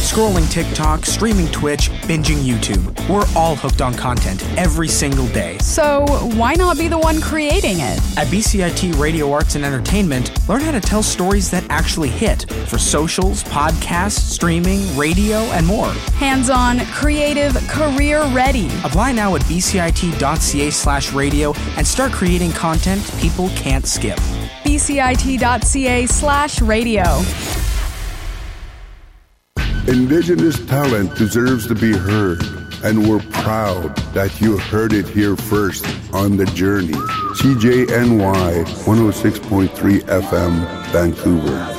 Scrolling TikTok, streaming Twitch, binging YouTube. We're all hooked on content every single day. So why not be the one creating it? At BCIT Radio Arts and Entertainment, learn how to tell stories that actually hit for socials, podcasts, streaming, radio, and more. Hands-on, creative, career-ready. Apply now at bcit.ca/radio and start creating content people can't skip. bcit.ca/radio. Indigenous talent deserves to be heard, and we're proud that you heard it here first on The Journey. CJNY 106.3 FM, Vancouver.